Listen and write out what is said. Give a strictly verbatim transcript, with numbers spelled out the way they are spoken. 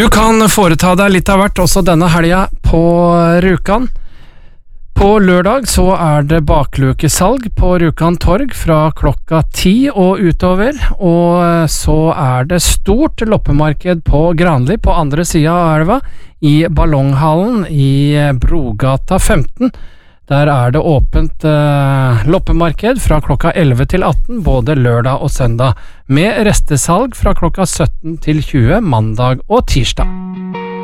Du kan foreta deg litt av hvert også denne helga på Rjukan. På lørdag så er det baklukesalg på Rjukan torg fra klokka ti og utover, og så er det stort loppemarked på Granli på andre siden av elva, i Ballonghallen i Brogata femten. Der er det åpent eh, loppemarked fra klokka elleve til atten, både lørdag og søndag, med restesalg fra klokka sytten til tjue mandag og tirsdag.